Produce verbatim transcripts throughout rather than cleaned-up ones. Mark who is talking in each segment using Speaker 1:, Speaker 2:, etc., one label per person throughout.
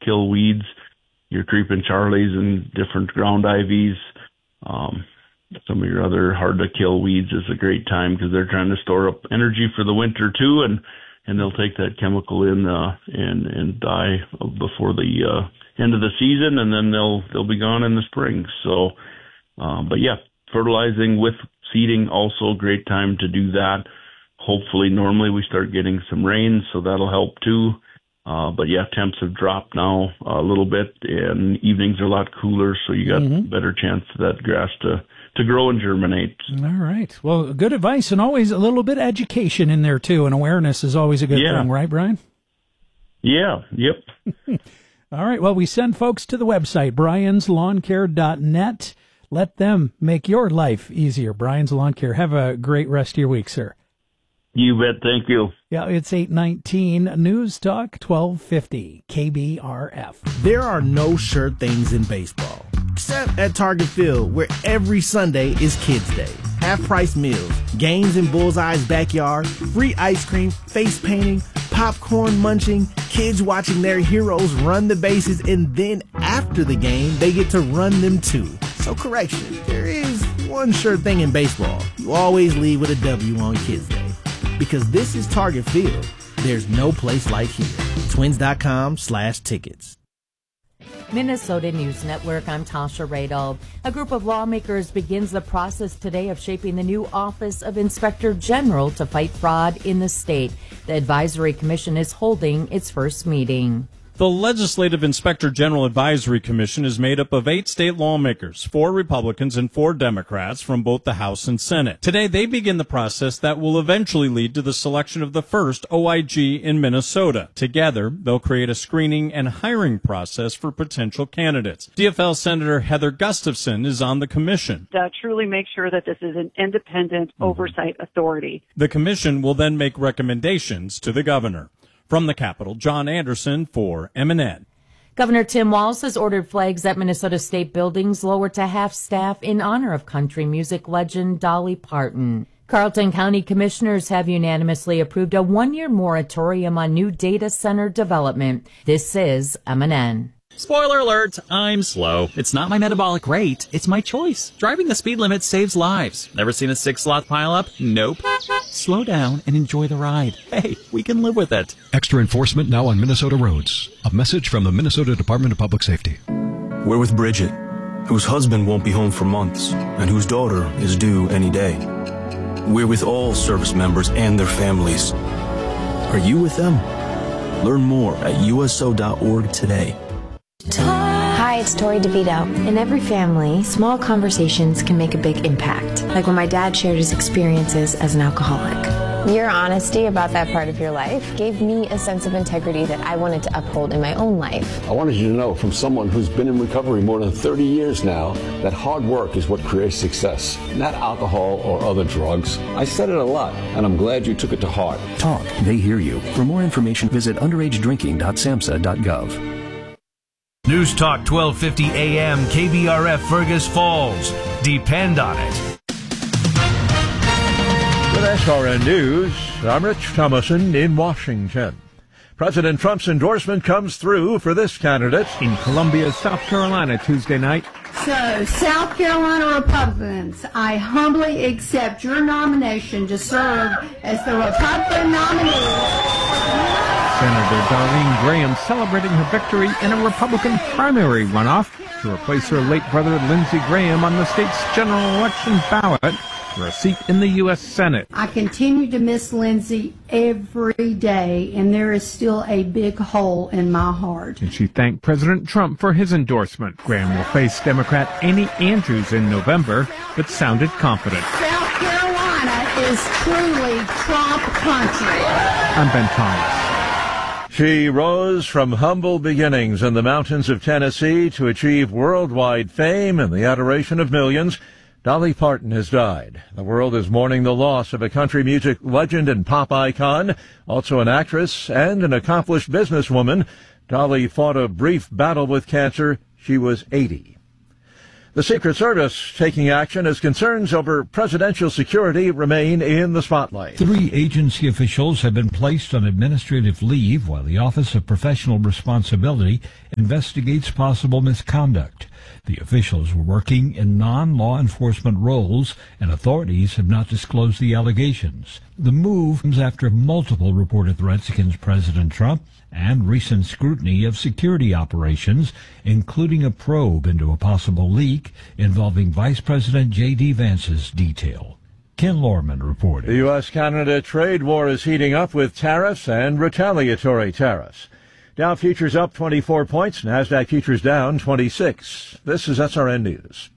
Speaker 1: kill weeds, your creeping Charlies and different ground ivies. Um, some of your other hard-to-kill weeds is a great time because they're trying to store up energy for the winter too, and, and they'll take that chemical in uh, and and die before the uh, end of the season, and then they'll they'll be gone in the spring. So, um, but yeah, fertilizing with seeding also a great time to do that. Hopefully, normally we start getting some rain, so that'll help too. Uh, but yeah, temps have dropped now a little bit, and evenings are a lot cooler, so you got mm-hmm. a better chance of that grass to, to grow and germinate.
Speaker 2: All right. Well, good advice, and always a little bit of education in there too, and awareness is always a good
Speaker 1: yeah.
Speaker 2: thing, right, Brian?
Speaker 1: Yeah, yep.
Speaker 2: All right. Well, we send folks to the website, Brian's Lawn Care dot net. Let them make your life easier. Brian's Lawn Care. Have a great rest of your week, sir.
Speaker 1: You bet. Thank you.
Speaker 2: Yeah, it's eight nineteen News Talk twelve fifty K B R F.
Speaker 3: There are no sure things in baseball, except at Target Field, where every Sunday is Kids Day. Half-price meals, games in Bullseye's backyard, free ice cream, face painting, popcorn munching, kids watching their heroes run the bases, and then after the game, they get to run them too. So correction, there is one sure thing in baseball. You always leave with a W on Kids Day. Because this is Target Field, there's no place like here. Twins.com slash tickets.
Speaker 4: Minnesota News Network, I'm Tasha Radel. A group of lawmakers begins the process today of shaping the new Office of Inspector General to fight fraud in the state. The Advisory Commission is holding its first meeting.
Speaker 5: The Legislative Inspector General Advisory Commission is made up of eight state lawmakers, four Republicans and four Democrats from both the House and Senate. Today, they begin the process that will eventually lead to the selection of the first O I G in Minnesota. Together, they'll create a screening and hiring process for potential candidates. D F L Senator Heather Gustafson is on the commission.
Speaker 6: To truly make sure that this is an independent mm-hmm. oversight authority.
Speaker 5: The commission will then make recommendations to the governor. From the Capitol, John Anderson for M N N.
Speaker 4: Governor Tim Walz has ordered flags at Minnesota State buildings lowered to half-staff in honor of country music legend Dolly Parton. Carleton County commissioners have unanimously approved a one-year moratorium on new data center development. This is M N N.
Speaker 7: Spoiler alert, I'm slow. It's not my metabolic rate, it's my choice. Driving the speed limit saves lives. Never seen a six-sloth pileup? Nope. Slow down and enjoy the ride. Hey, we can live with it.
Speaker 8: Extra enforcement now on Minnesota roads. A message from the Minnesota Department of Public Safety.
Speaker 9: We're with Bridget, whose husband won't be home for months and whose daughter is due any day. We're with all service members and their families. Are you with them? Learn more at U S O dot org today.
Speaker 10: Hi, it's Tori DeVito. In every family, small conversations can make a big impact, like when my dad shared his experiences as an alcoholic. Your honesty about that part of your life gave me a sense of integrity that I wanted to uphold in my own life.
Speaker 11: I wanted you to know from someone who's been in recovery more than thirty years now that hard work is what creates success, not alcohol or other drugs. I said it a lot, and I'm glad you took it to heart.
Speaker 12: Talk. They hear you. For more information, visit underage drinking dot samhsa dot gov.
Speaker 13: News Talk twelve fifty A M K B R F Fergus Falls. Depend on it.
Speaker 14: With S R N News, I'm Rich Thomason in Washington. President Trump's endorsement comes through for this candidate
Speaker 15: in Columbia, South Carolina, Tuesday night.
Speaker 16: So, South Carolina Republicans, I humbly accept your nomination to serve as the Republican nominee.
Speaker 15: Senator Darlene Graham celebrating her victory in a Republican primary runoff to replace her late brother Lindsey Graham on the state's general election ballot for a seat in the U S Senate.
Speaker 16: I continue to miss Lindsey every day, and there is still a big hole in my heart.
Speaker 15: And she thanked President Trump for his endorsement. Graham will face Democrat Amy Andrews in November, but sounded confident.
Speaker 16: South Carolina is truly Trump country.
Speaker 15: I'm Ben Thomas.
Speaker 14: She rose from humble beginnings in the mountains of Tennessee to achieve worldwide fame and the adoration of millions. Dolly Parton has died. The world is mourning the loss of a country music legend and pop icon, also an actress and an accomplished businesswoman. Dolly fought a brief battle with cancer. She was eighty. The Secret Service taking action as concerns over presidential security remain in the spotlight.
Speaker 17: Three agency officials have been placed on administrative leave while the Office of Professional Responsibility investigates possible misconduct. The officials were working in non-law enforcement roles, and authorities have not disclosed the allegations. The move comes after multiple reported threats against President Trump and recent scrutiny of security operations, including a probe into a possible leak involving Vice President J D. Vance's detail. Ken Lorman reported.
Speaker 14: The U S Canada trade war is heating up with tariffs and retaliatory tariffs. Dow futures up twenty-four points, NASDAQ futures down twenty-six. This is S R N News.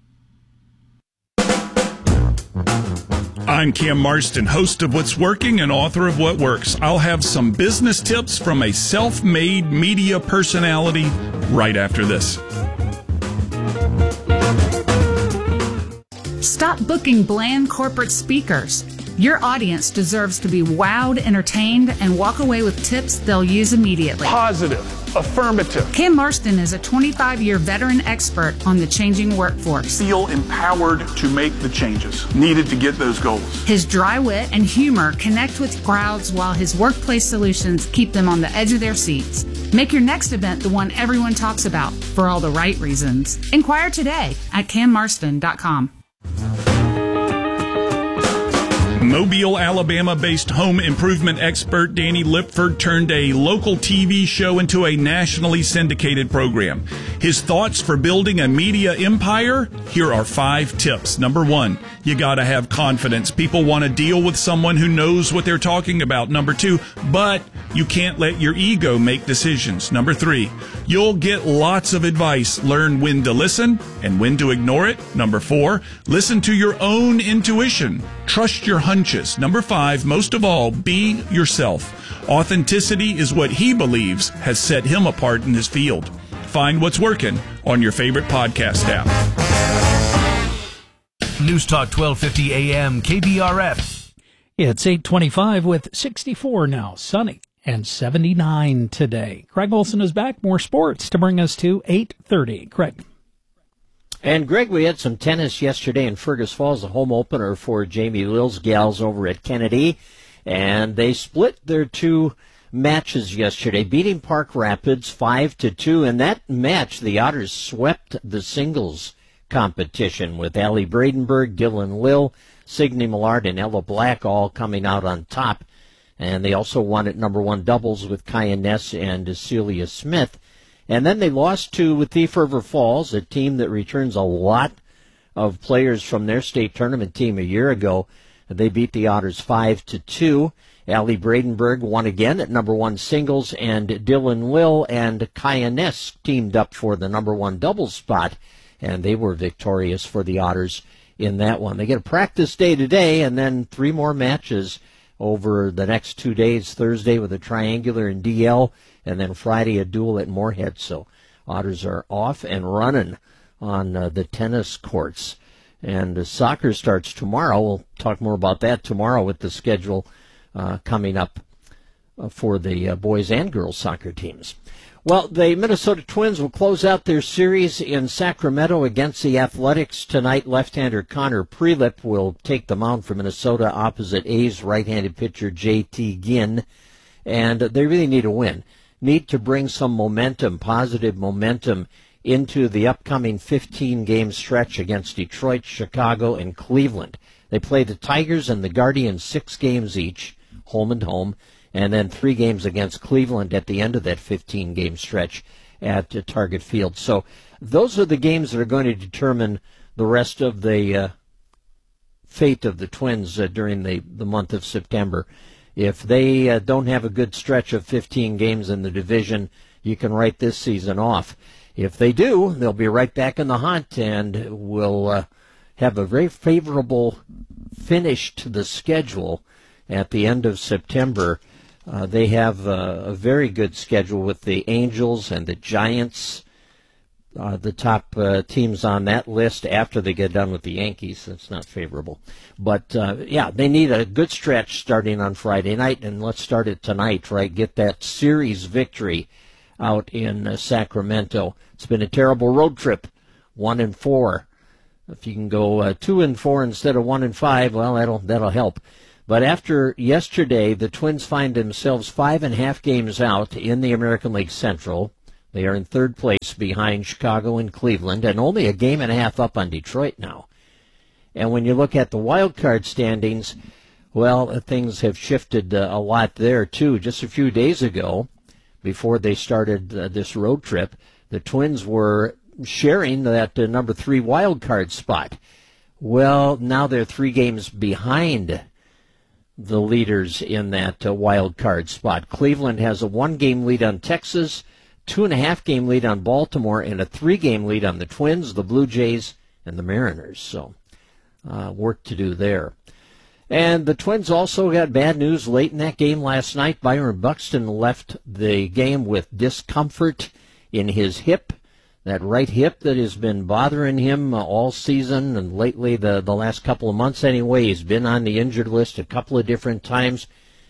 Speaker 18: I'm Cam Marston, host of What's Working and author of What Works. I'll have some business tips from a self-made media personality right after this.
Speaker 19: Stop booking bland corporate speakers. Your audience deserves to be wowed, entertained, and walk away with tips they'll use immediately.
Speaker 20: Positive, affirmative.
Speaker 19: Cam Marston is a twenty-five-year veteran expert on the changing workforce.
Speaker 20: Feel empowered to make the changes needed to get those goals.
Speaker 19: His dry wit and humor connect with crowds while his workplace solutions keep them on the edge of their seats. Make your next event the one everyone talks about for all the right reasons. Inquire today at cam marston dot com.
Speaker 18: Mobile, Alabama-based home improvement expert Danny Lipford turned a local T V show into a nationally syndicated program. His thoughts for building a media empire? Here are five tips. Number one, you gotta have confidence. People want to deal with someone who knows what they're talking about. Number two, but you can't let your ego make decisions. Number three, you'll get lots of advice. Learn when to listen and when to ignore it. Number four, listen to your own intuition. Trust your hunches. Number five, most of all, be yourself. Authenticity is what he believes has set him apart in his field. Find What's Working on your favorite podcast app.
Speaker 13: News Talk twelve fifty A M K B R F.
Speaker 2: It's eight twenty-five with sixty-four now, sunny and seventy-nine today. Craig Olson is back. More sports to bring us to eight thirty. Craig.
Speaker 21: And, Greg, we had some tennis yesterday in Fergus Falls, a home opener for Jamie Lill's gals over at Kennedy. And they split their two matches yesterday, beating Park Rapids five to two. In that match, the Otters swept the singles competition with Allie Bradenberg, Dylan Lill, Signe Millard, and Ella Black all coming out on top. And they also won at number one doubles with Kaya Ness and Celia Smith. And then they lost to Thief River Falls, a team that returns a lot of players from their state tournament team a year ago. They beat the Otters five to two. Allie Bradenberg won again at number one singles, and Dylan Lill and Kaya Ness teamed up for the number one doubles spot, and they were victorious for the Otters in that one. They get a practice day today, and then three more matches over the next two days, Thursday with a triangular in D L, and then Friday a duel at Moorhead. So Otters are off and running on uh, the tennis courts. And uh, soccer starts tomorrow. We'll talk more about that tomorrow with the schedule uh, coming up uh, for the uh, boys and girls soccer teams. Well, the Minnesota Twins will close out their series in Sacramento against the Athletics tonight. Left-hander Connor Prelip will take the mound for Minnesota opposite A's right-handed pitcher J T Ginn. And they really need a win. Need to bring some momentum, positive momentum, into the upcoming fifteen-game stretch against Detroit, Chicago, and Cleveland. They play the Tigers and the Guardians six games each, home and home, and then three games against Cleveland at the end of that fifteen-game stretch at uh, Target Field. So those are the games that are going to determine the rest of the uh, fate of the Twins uh, during the, the month of September. If they uh, don't have a good stretch of fifteen games in the division, you can write this season off. If they do, they'll be right back in the hunt and will uh, have a very favorable finish to the schedule at the end of September. Uh, they have uh, a very good schedule with the Angels and the Giants, uh, the top uh, teams on that list after they get done with the Yankees. That's not favorable. But, uh, yeah, they need a good stretch starting on Friday night, and let's start it tonight, right? Get that series victory out in uh, Sacramento. It's been a terrible road trip, one and four If you can go uh, two and four instead of one and five, well, that'll that'll help. But after yesterday, the Twins find themselves five and a half games out in the American League Central. They are in third place behind Chicago and Cleveland, and only a game and a half up on Detroit now. And when you look at the wild card standings, well, things have shifted uh, a lot there, too. Just a few days ago, before they started uh, this road trip, the Twins were sharing that uh, number three wild card spot. Well, now they're three games behind the leaders in that uh, wild card spot. Cleveland has a one-game lead on Texas, two-and-a-half-game lead on Baltimore, and a three-game lead on the Twins, the Blue Jays, and the Mariners. So, uh, work to do there. And the Twins also got bad news late in that game last night. Byron Buxton left the game with discomfort in his hip, that right hip that has been bothering him uh, all season and lately, the, the last couple of months anyway. He's been on the injured list a couple of different times,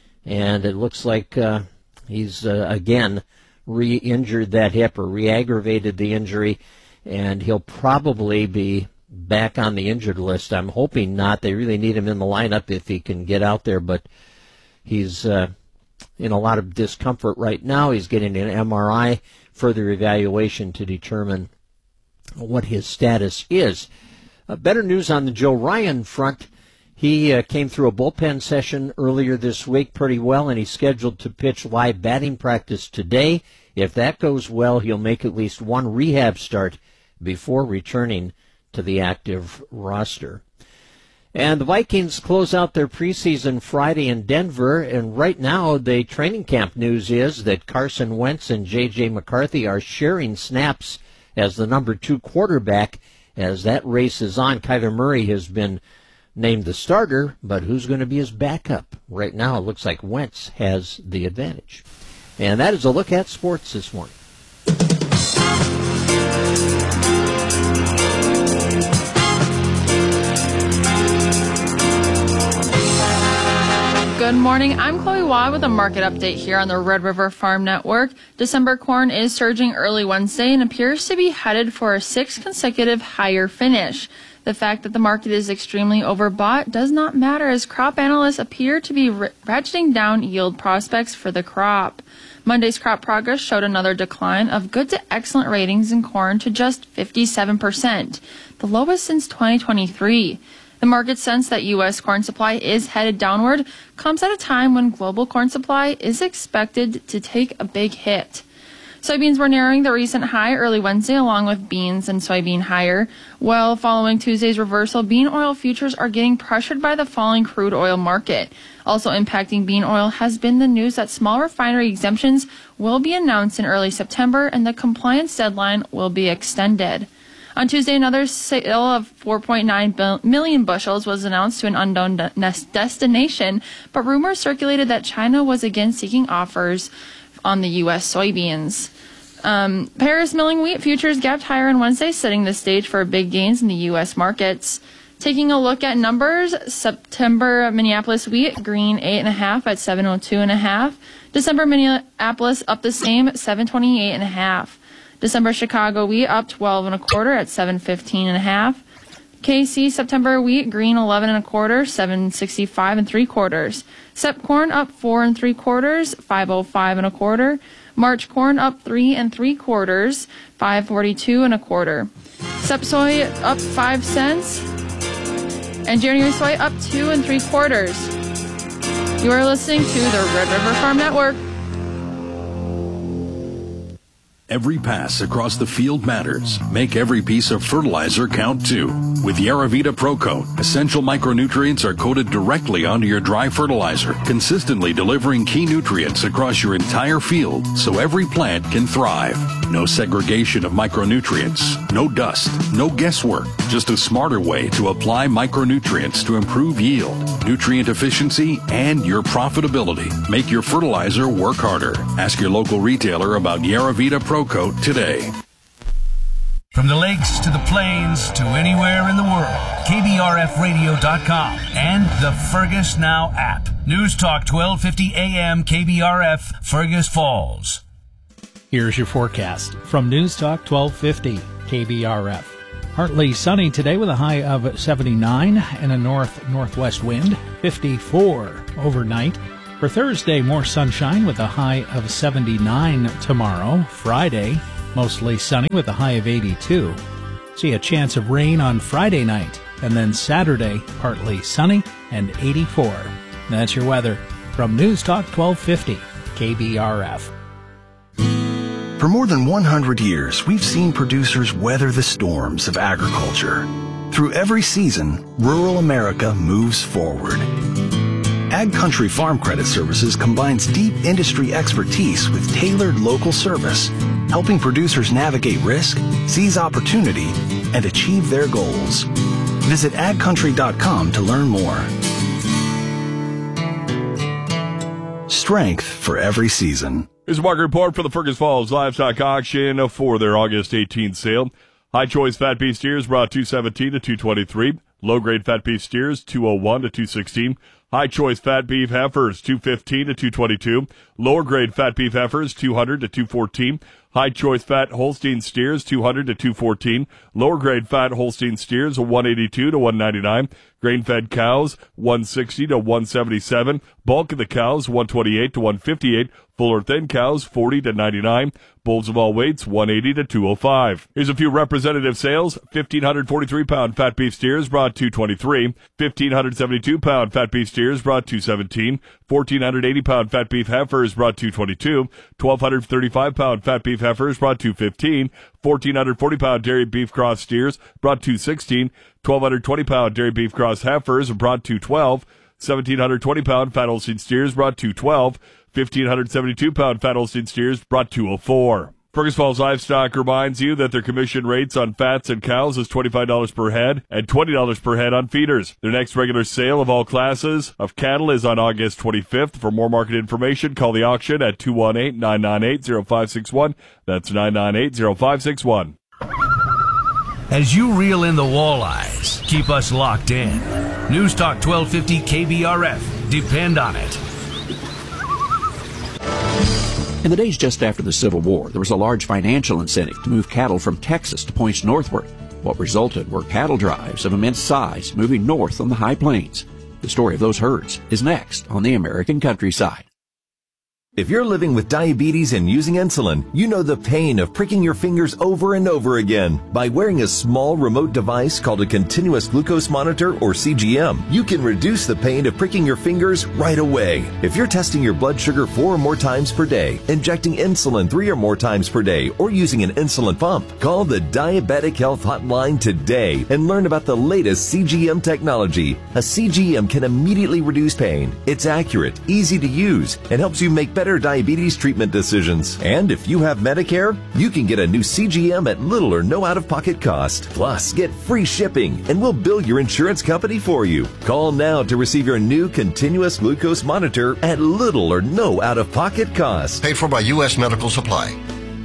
Speaker 21: and it looks like uh, he's, uh, again, re-injured that hip or re-aggravated the injury, and he'll probably be back on the injured list. I'm hoping not. They really need him in the lineup if he can get out there, but he's uh, in a lot of discomfort right now. He's getting an M R I, further evaluation to determine what his status is. Uh, better news on the Joe Ryan front. He uh, came through a bullpen session earlier this week pretty well, and he's scheduled to pitch live batting practice today. If that goes well, he'll make at least one rehab start before returning to the active roster. And the Vikings close out their preseason Friday in Denver, and right now the training camp news is that Carson Wentz and J J McCarthy are sharing snaps as the number two quarterback. As that race is on, Kyler Murray has been named the starter, but who's going to be his backup? Right now it looks like Wentz has the advantage. And that is a look at sports this morning.
Speaker 1: Good morning. I'm Chloe Waugh with a market update here on the Red River Farm Network. December corn is surging early Wednesday and appears to be headed for a sixth consecutive higher finish. The fact that the market is extremely overbought does not matter, as crop analysts appear to be ratcheting down yield prospects for the crop. Monday's crop progress showed another decline of good to excellent ratings in corn to just fifty-seven percent, the lowest since twenty twenty-three. The market's sense that U S corn supply is headed downward comes at a time when global corn supply is expected to take a big hit. Soybeans were narrowing the recent high early Wednesday, along with beans and soybean higher. Well, following Tuesday's reversal, bean oil futures are getting pressured by the falling crude oil market. Also impacting bean oil has been the news that small refinery exemptions will be announced in early September and the compliance deadline will be extended. On Tuesday, another sale of four point nine million bushels was announced to an unknown de- destination, but rumors circulated that China was again seeking offers on the U S soybeans. Um, Paris milling wheat futures gapped higher on Wednesday, setting the stage for big gains in the U S markets. Taking a look at numbers, September Minneapolis wheat green eight and a half at seven oh two and a half. December Minneapolis up the same, seven twenty-eight and a half. December Chicago wheat up twelve and a quarter at seven fifteen and a half. K C September wheat green eleven and a quarter, seven sixty-five and three quarters. Sep corn up four and three quarters, five oh five and a quarter. March corn up three and three quarters, five forty-two and a quarter. Sep soy up five cents, and January soy up two and three quarters. You are listening to the Red River Farm Network.
Speaker 22: Every pass across the field matters. Make every piece of fertilizer count too. With Yaravita Pro Coat, essential micronutrients are coated directly onto your dry fertilizer, consistently delivering key nutrients across your entire field so every plant can thrive. No segregation of micronutrients, no dust, no guesswork, just a smarter way to apply micronutrients to improve yield, nutrient efficiency, and your profitability. Make your fertilizer work harder. Ask your local retailer about Yaravita Pro Coat today.
Speaker 13: From the lakes to the plains to anywhere in the world, K B R F radio dot com and the Fergus Now app. News Talk twelve fifty A M K B R F, Fergus Falls.
Speaker 2: Here's your forecast from News Talk twelve fifty K B R F. Partly sunny today with a high of seventy-nine and a north-northwest wind, fifty-four overnight. For Thursday, more sunshine with a high of seventy-nine tomorrow. Friday, mostly sunny with a high of eighty-two. See a chance of rain on Friday night, and then Saturday, partly sunny and eighty-four. That's your weather from News Talk twelve fifty, K B R F.
Speaker 3: For more than one hundred years, we've seen producers weather the storms of agriculture. Through every season, rural America moves forward. Ag Country Farm Credit Services combines deep industry expertise with tailored local service, helping producers navigate risk, seize opportunity, and achieve their goals. Visit ag country dot com to learn more. Strength for every season.
Speaker 6: Here's a market report for the Fergus Falls Livestock Auction for their August eighteenth sale. High choice fat beef steers brought two seventeen to two twenty-three. Low grade fat beef steers two oh one to two sixteen. High choice fat beef heifers two fifteen to two twenty-two. Lower grade fat beef heifers two hundred to two fourteen. High choice fat Holstein steers two hundred to two fourteen. Lower grade fat Holstein steers one eighty-two to one ninety-nine. Grain fed cows one sixty to one seventy-seven. Bulk of the cows one twenty-eight to one fifty-eight. Fuller thin cows forty to ninety-nine. Bulls of all weights one eighty to two oh five. Here's a few representative sales. one thousand five hundred forty-three pound fat beef steers brought two twenty-three. one thousand five hundred seventy-two pound fat beef steers brought two seventeen. one thousand four hundred eighty pound fat beef heifers brought two twenty-two. one thousand two hundred thirty-five pound fat beef heifers brought two fifteen. one thousand four hundred forty pound dairy beef cross steers brought two sixteen. one thousand two hundred twenty pound dairy beef cross heifers brought two twelve. one thousand seven hundred twenty pound fat Holstein steers brought two twelve. one thousand five hundred seventy-two pound fat Holstein steers brought two oh four. Fergus Falls Livestock reminds you that their commission rates on fats and cows is twenty-five dollars per head and twenty dollars per head on feeders. Their next regular sale of all classes of cattle is on August twenty-fifth. For more market information, call the auction at two one eight, nine nine eight, oh five six one. That's nine nine eight, oh five six one.
Speaker 13: As you reel in the walleyes, keep us locked in. News Talk twelve fifty K B R F. Depend on it.
Speaker 23: In the days just after the Civil War, there was a large financial incentive to move cattle from Texas to points northward. What resulted were cattle drives of immense size moving north on the high plains. The story of those herds is next on the American Countryside.
Speaker 24: If you're living with diabetes and using insulin, you know the pain of pricking your fingers over and over again. By wearing a small remote device called a continuous glucose monitor or C G M, you can reduce the pain of pricking your fingers right away. If you're testing your blood sugar four or more times per day, injecting insulin three or more times per day, or using an insulin pump, call the Diabetic Health Hotline today and learn about the latest C G M technology. A C G M can immediately reduce pain. It's accurate, easy to use, and helps you make better diabetes treatment decisions. And if you have Medicare, you can get a new C G M at little or no out-of-pocket cost. Plus, get free shipping, and we'll bill your insurance company for you. Call now to receive your new continuous glucose monitor at little or no out-of-pocket cost.
Speaker 25: Paid for by U S Medical Supply.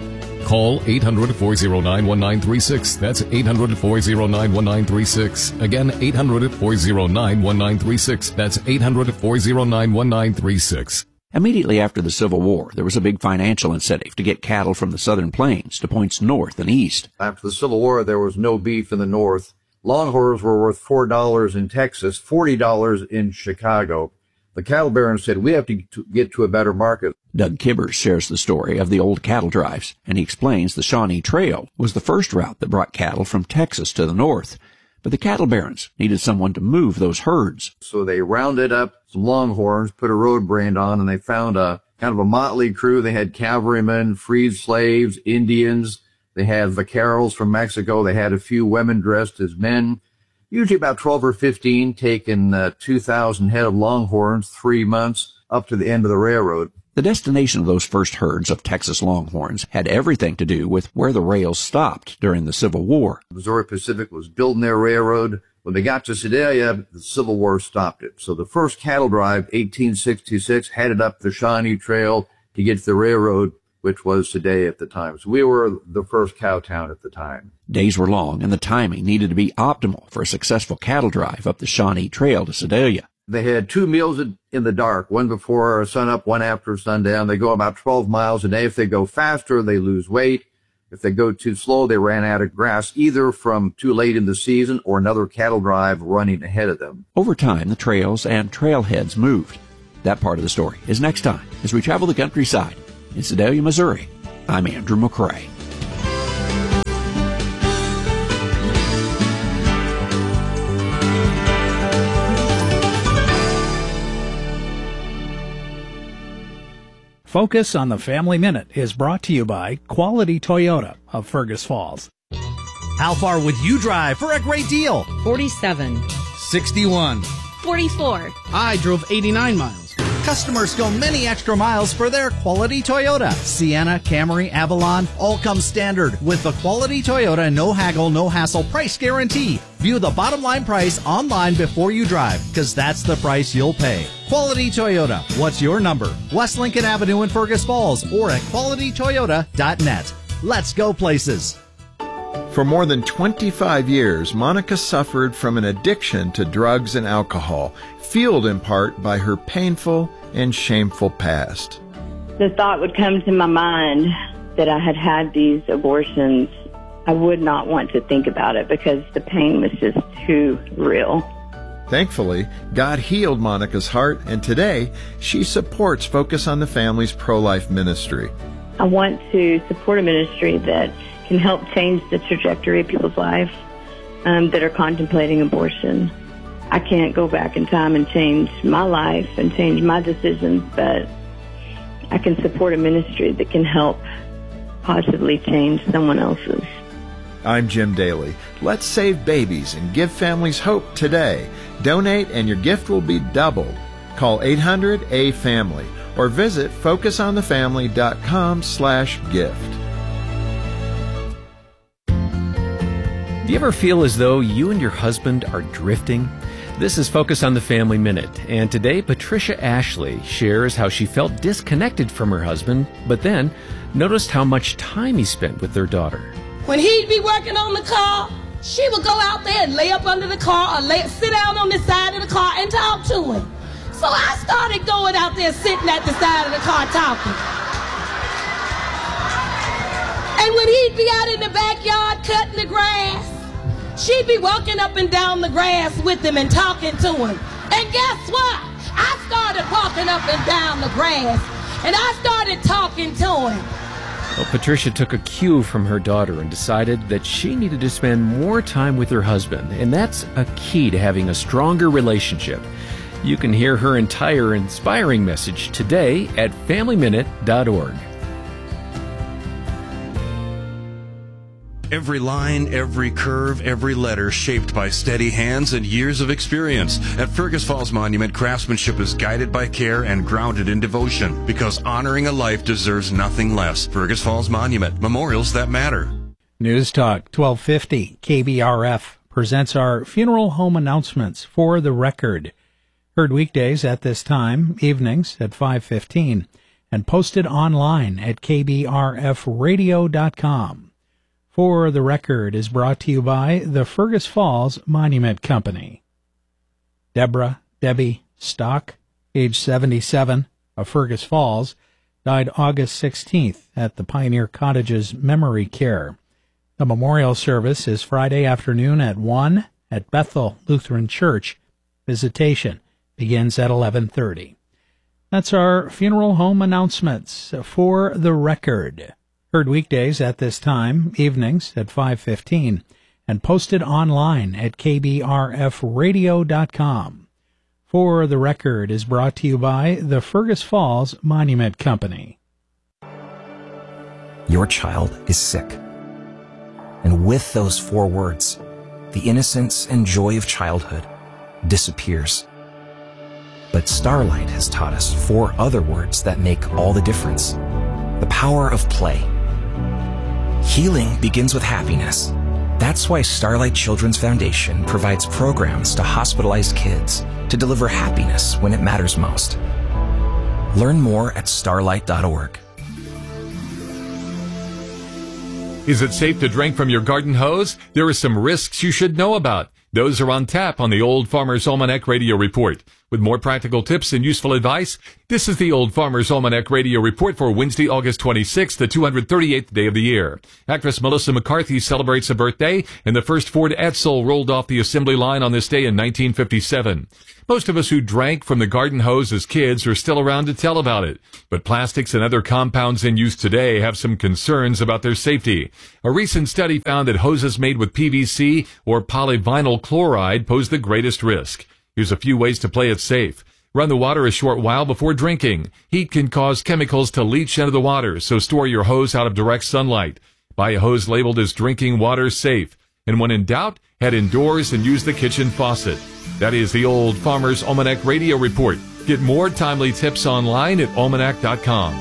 Speaker 8: Call eight hundred, four oh nine, one nine three six. That's eight hundred, four oh nine, one nine three six. Again, eight hundred, four oh nine, one nine three six. That's eight hundred, four oh nine, one nine three six.
Speaker 23: Immediately after the Civil War, there was a big financial incentive to get cattle from the southern plains to points north and east.
Speaker 26: After the Civil War, there was no beef in the north. Longhorns were worth four dollars in Texas, forty dollars in Chicago. The cattle barons said, we have to get to a better market.
Speaker 23: Doug Kibbers shares the story of the old cattle drives, and he explains the Shawnee Trail was the first route that brought cattle from Texas to the north. But the cattle barons needed someone to move those herds.
Speaker 26: So they rounded up some longhorns, put a road brand on, and they found a kind of a motley crew. They had cavalrymen, freed slaves, Indians. They had vaqueros from Mexico. They had a few women dressed as men. Usually about twelve or fifteen, taking uh, two thousand head of longhorns, three months, up to the end of the railroad.
Speaker 23: The destination of those first herds of Texas Longhorns had everything to do with where the rails stopped during the Civil War.
Speaker 26: Missouri Pacific was building their railroad. When they got to Sedalia, the Civil War stopped it. So the first cattle drive, eighteen sixty-six, headed up the Shawnee Trail to get to the railroad, which was Sedalia at the time. So we were the first cow town at the time.
Speaker 23: Days were long, and the timing needed to be optimal for a successful cattle drive up the Shawnee Trail to Sedalia.
Speaker 26: They had two meals in the dark, one before sunup, one after sundown. They go about twelve miles a day. If they go faster, they lose weight. If they go too slow, they ran out of grass, either from too late in the season or another cattle drive running ahead of them.
Speaker 23: Over time, the trails and trailheads moved. That part of the story is next time as we travel the countryside. In Sedalia, Missouri, I'm Andrew McCrae.
Speaker 2: Focus on the Family Minute is brought to you by Quality Toyota of Fergus Falls.
Speaker 4: How far would you drive for a great deal?
Speaker 5: forty-seven.
Speaker 4: sixty-one.
Speaker 5: forty-four.
Speaker 4: I drove eighty-nine miles. Customers go many extra miles for their Quality Toyota. Sienna, Camry, Avalon, all come standard with the Quality Toyota no haggle, no hassle price guarantee. View the bottom line price online before you drive, because that's the price you'll pay. Quality Toyota. What's your number? West Lincoln Avenue in Fergus Falls or at quality toyota dot net. Let's go places.
Speaker 7: For more than twenty-five years, Monica suffered from an addiction to drugs and alcohol, fueled in part by her painful and shameful past.
Speaker 9: The thought would come to my mind that I had had these abortions. I would not want to think about it because the pain was just too real.
Speaker 7: Thankfully, God healed Monica's heart, and today she supports Focus on the Family's pro-life ministry.
Speaker 9: I want to support a ministry that can help change the trajectory of people's life um, that are contemplating abortion. I can't go back in time and change my life and change my decisions, but I can support a ministry that can help possibly change someone else's.
Speaker 7: I'm Jim Daly. Let's save babies and give families hope today. Donate and your gift will be doubled. Call eight hundred A family or visit focus on the family dot com slash gift.
Speaker 10: Do you ever feel as though you and your husband are drifting? This is Focus on the Family Minute, and today Patricia Ashley shares how she felt disconnected from her husband, but then noticed how much time he spent with their daughter.
Speaker 11: When he'd be working on the car, she would go out there and lay up under the car or lay, sit down on the side of the car and talk to him. So I started going out there sitting at the side of the car talking. And when he'd be out in the backyard cutting the grass, she'd be walking up and down the grass with him and talking to him. And guess what? I started walking up and down the grass, and I started talking to him.
Speaker 10: Well, Patricia took a cue from her daughter and decided that she needed to spend more time with her husband, and that's a key to having a stronger relationship. You can hear her entire inspiring message today at family minute dot org.
Speaker 27: Every line, every curve, every letter shaped by steady hands and years of experience. At Fergus Falls Monument, craftsmanship is guided by care and grounded in devotion, because honoring a life deserves nothing less. Fergus Falls Monument, memorials that matter.
Speaker 2: News Talk twelve fifty K B R F presents our funeral home announcements for the record. Heard weekdays at this time, evenings at five fifteen, and posted online at K B R F radio dot com. For the Record is brought to you by the Fergus Falls Monument Company. Deborah Debbie Stock, age seventy-seven, of Fergus Falls, died August sixteenth at the Pioneer Cottages Memory Care. The memorial service is Friday afternoon at one at Bethel Lutheran Church. Visitation begins at eleven thirty. That's our funeral home announcements for the record. Heard weekdays at this time, evenings at five fifteen, and posted online at K B R F radio dot com. For the Record is brought to you by the Fergus Falls Monument Company.
Speaker 28: Your child is sick. And with those four words, the innocence and joy of childhood disappears. But Starlight has taught us four other words that make all the difference. The power of play. Healing begins with happiness. That's why Starlight Children's Foundation provides programs to hospitalized kids to deliver happiness when it matters most. Learn more at starlight dot org.
Speaker 8: Is it safe to drink from your garden hose? There are some risks you should know about. Those are on tap on the Old Farmer's Almanac Radio Report. With more practical tips and useful advice, this is the Old Farmer's Almanac Radio Report for Wednesday, August twenty-sixth, the two hundred thirty-eighth day of the year. Actress Melissa McCarthy celebrates a birthday, and the first Ford Edsel rolled off the assembly line on this day in nineteen fifty-seven. Most of us who drank from the garden hose as kids are still around to tell about it. But plastics and other compounds in use today have some concerns about their safety. A recent study found that hoses made with P V C or polyvinyl chloride pose the greatest risk. Here's a few ways to play it safe. Run the water a short while before drinking. Heat can cause chemicals to leach into the water, so store your hose out of direct sunlight. Buy a hose labeled as drinking water safe. And when in doubt, head indoors and use the kitchen faucet. That is the Old Farmer's Almanac Radio Report. Get more timely tips online at almanac dot com.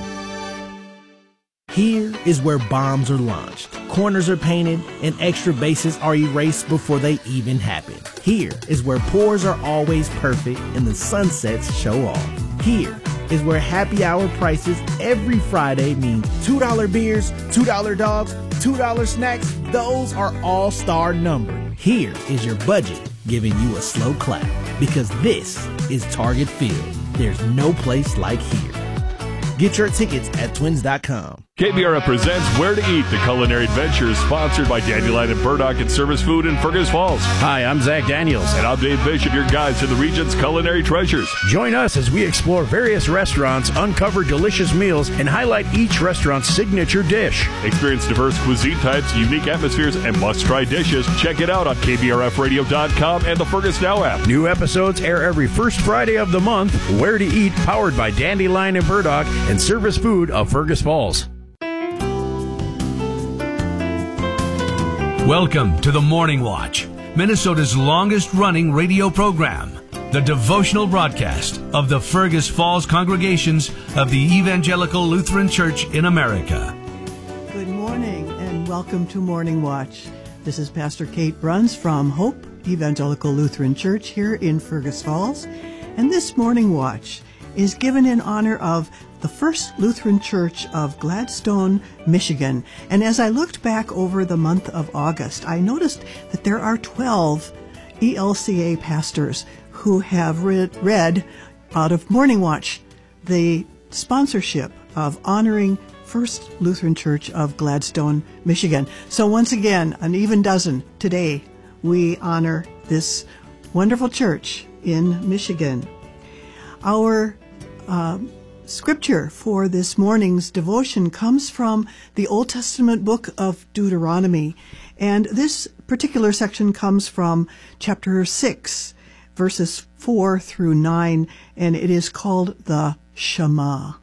Speaker 5: Here is where bombs are launched, corners are painted, and extra bases are erased before they even happen. Here is where pours are always perfect and the sunsets show off. Here is where happy hour prices every Friday mean two dollar beers, two dollar dogs, two dollar snacks. Those are all-star numbered. Here is your budget giving you a slow clap, because this is Target Field. There's no place like here. Get your tickets at twins dot com.
Speaker 6: K B R F presents Where to Eat, the culinary adventure, sponsored by Dandelion and Burdock and Service Food in Fergus Falls.
Speaker 12: Hi, I'm Zach Daniels.
Speaker 6: And I'm Dave Bishop, your guides to the region's culinary treasures.
Speaker 12: Join us as we explore various restaurants, uncover delicious meals, and highlight each restaurant's signature dish.
Speaker 6: Experience diverse cuisine types, unique atmospheres, and must-try dishes. Check it out on K B R F radio dot com and the Fergus Now app.
Speaker 12: New episodes air every first Friday of the month. Where to Eat, powered by Dandelion and Burdock and Service Food of Fergus Falls.
Speaker 13: Welcome to the Morning Watch, Minnesota's longest-running radio program, the devotional broadcast of the Fergus Falls congregations of the Evangelical Lutheran Church in America.
Speaker 14: Good morning and welcome to Morning Watch. This is Pastor Kate Bruns from Hope Evangelical Lutheran Church here in Fergus Falls, and this Morning Watch is given in honor of the First Lutheran Church of Gladstone, Michigan. And as I looked back over the month of August, I noticed that there are twelve E L C A pastors who have read, read out of Morning Watch the sponsorship of honoring First Lutheran Church of Gladstone, Michigan. So once again, an even dozen today, we honor this wonderful church in Michigan. Our uh, Scripture for this morning's devotion comes from the Old Testament book of Deuteronomy, and this particular section comes from chapter six, verses four through nine, and it is called the Shema.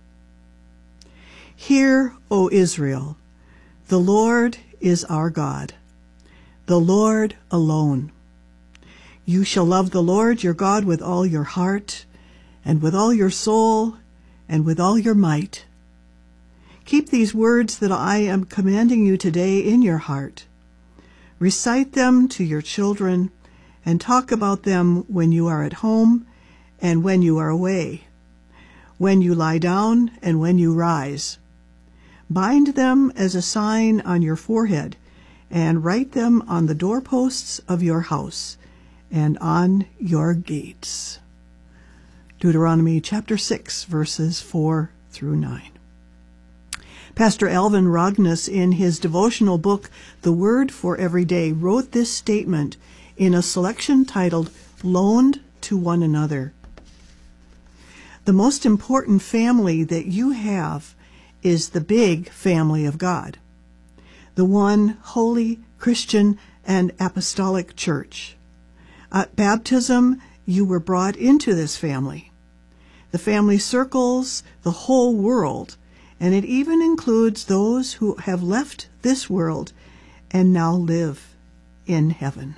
Speaker 14: Hear, O Israel, the Lord is our God, the Lord alone. You shall love the Lord your God with all your heart, and with all your soul, and with all your might. Keep these words that I am commanding you today in your heart. Recite them to your children, and talk about them when you are at home and when you are away, when you lie down and when you rise. Bind them as a sign on your forehead, and write them on the doorposts of your house and on your gates. Deuteronomy chapter six, verses four through nine. Pastor Alvin Rognus, in his devotional book, The Word for Every Day, wrote this statement in a selection titled, Loaned to One Another. The most important family that you have is the big family of God, the one holy, Christian, and apostolic church. At baptism, you were brought into this family. The family circles the whole world, and it even includes those who have left this world and now live in heaven.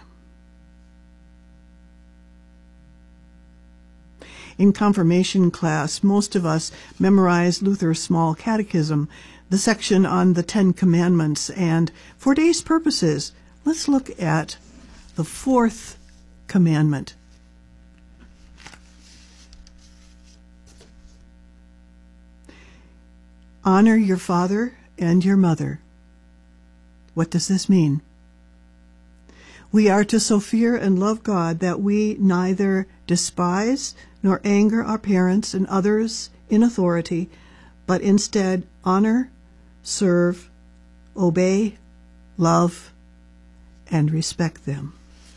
Speaker 14: In confirmation class, most of us memorized Luther's Small Catechism, the section on the Ten Commandments, and for today's purposes, let's look at the fourth commandment. Honor your father and your mother. What does this mean? We are to so fear and love God that we neither despise nor anger our parents and others in authority, but instead honor, serve, obey, love, and respect them.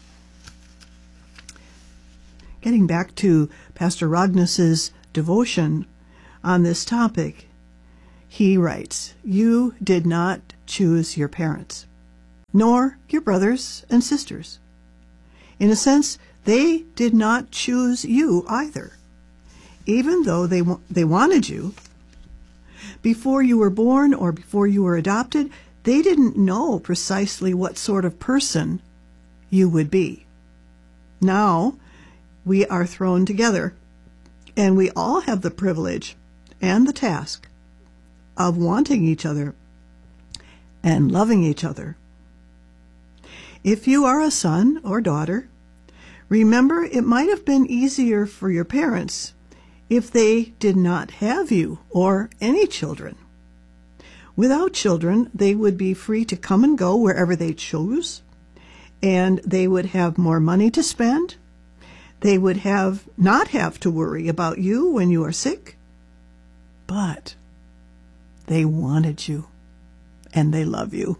Speaker 14: Getting back to Pastor Rognus's devotion on this topic, he writes, "You did not choose your parents, nor your brothers and sisters. In a sense, they did not choose you either, even though they they wanted you. Before you were born or before you were adopted, they didn't know precisely what sort of person you would be. Now, we are thrown together, and we all have the privilege and the task of wanting each other and loving each other. If you are a son or daughter, remember it might have been easier for your parents if they did not have you or any children. Without children, they would be free to come and go wherever they chose, and they would have more money to spend. They would have not have to worry about you when you are sick, but they wanted you and they love you.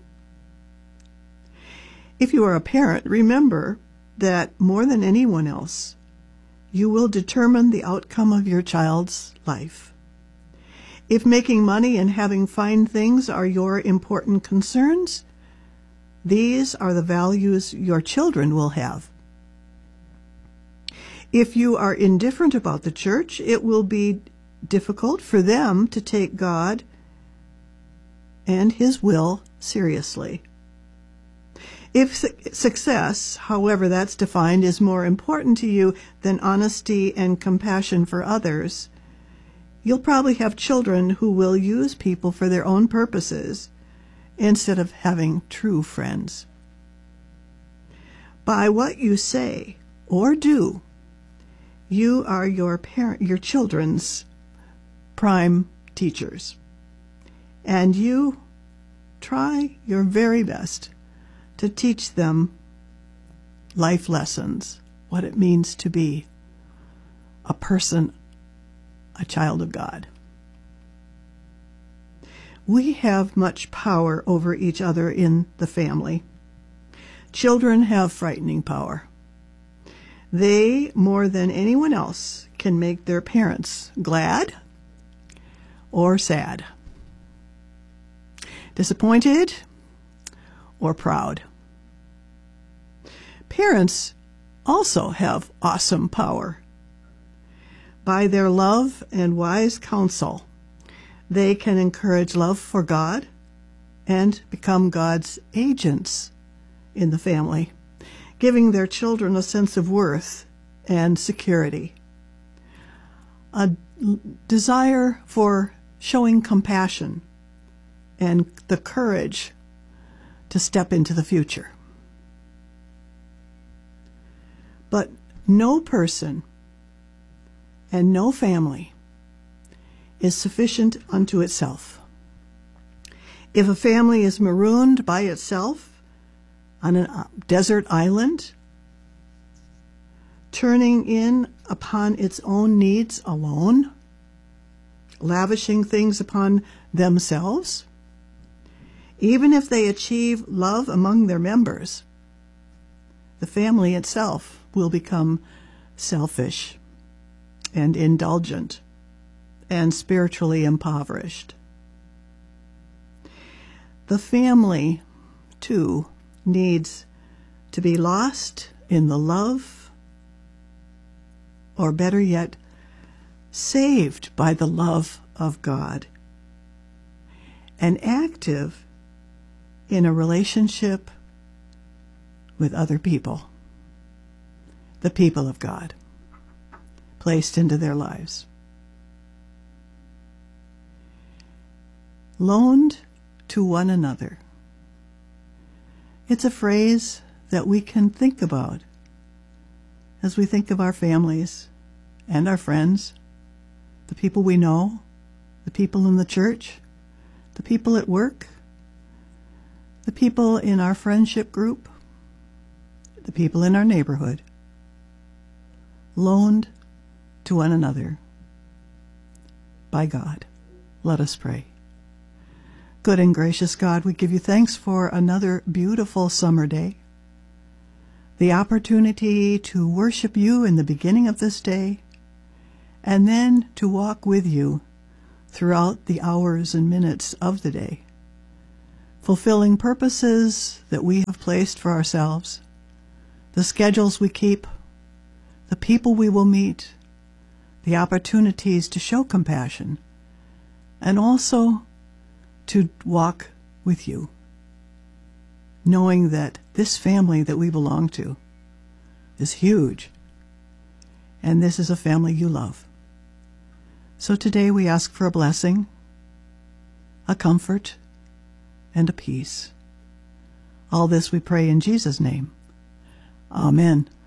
Speaker 14: If you are a parent, remember that more than anyone else, you will determine the outcome of your child's life. If making money and having fine things are your important concerns, these are the values your children will have. If you are indifferent about the church, it will be difficult for them to take God and His will seriously. If su- success, however that's defined, is more important to you than honesty and compassion for others, you'll probably have children who will use people for their own purposes instead of having true friends. By what you say or do, you are your parent, your children's prime teachers, and you try your very best to teach them life lessons, what it means to be a person, a child of God. We have much power over each other in the family. Children have frightening power. They, more than anyone else, can make their parents glad or sad, disappointed or proud. Parents also have awesome power. By their love and wise counsel, they can encourage love for God and become God's agents in the family, giving their children a sense of worth and security, a desire for showing compassion and the courage to step into the future. But no person and no family is sufficient unto itself. If a family is marooned by itself on a desert island, turning in upon its own needs alone, lavishing things upon themselves, even if they achieve love among their members, the family itself will become selfish and indulgent and spiritually impoverished. The family, too, needs to be lost in the love, or better yet, saved by the love of God, and active in a relationship with other people, the people of God, placed into their lives. Loaned to one another. It's a phrase that we can think about as we think of our families and our friends, the people we know, the people in the church, the people at work, the people in our friendship group, the people in our neighborhood, loaned to one another by God. Let us pray. Good and gracious God, we give you thanks for another beautiful summer day, the opportunity to worship you in the beginning of this day, and then to walk with you throughout the hours and minutes of the day, fulfilling purposes that we have placed for ourselves, the schedules we keep, the people we will meet, the opportunities to show compassion, and also to walk with you, knowing that this family that we belong to is huge, and this is a family you love. So today we ask for a blessing, a comfort, and a peace. All this we pray in Jesus' name. Amen.